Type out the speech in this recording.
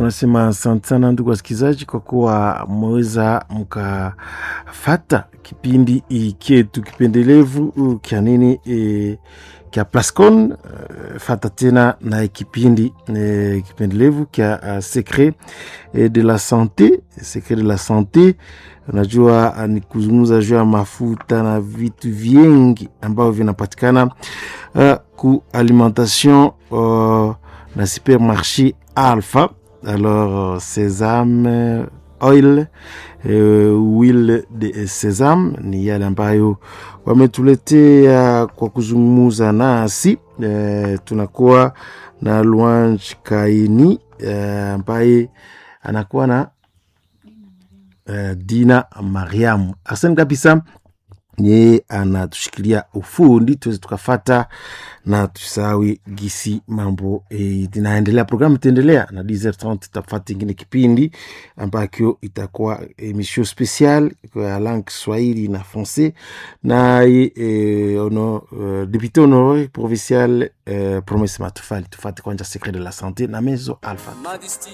tunasema asante sana ndugu wasikilizaji kwa kuwa mweza mkafata kipindi chetu kipendelevu kia nini kia Plascon. Fata tena na kipindi kipendelevu kia secret de la santé, secret de la santé. Unajua ni kuzungumza juu ya mafuta na vitu vingi ambavyo vinapatikana ku alimentation na supermarché Alpha. Alors sésame oil, huile de sésame ni yale ambayo wametuletea kwa kuzungumza nasi. Tunakuwa na Louange Kaini ambaye anakuwa na Dina Mariam. Asante kabisa, ye anatushikilia ufundi tuweze tukafata na tusawi gisi mambo inaendelea. Programu itaendelea na 10h30 tutafata ingine kipindi ambako itakuwa emission spéciale kwa langue Swahili na français na député honoré provincial Promesse Matufali. Tufate kwanza secret de la santé na Mezo Alpha.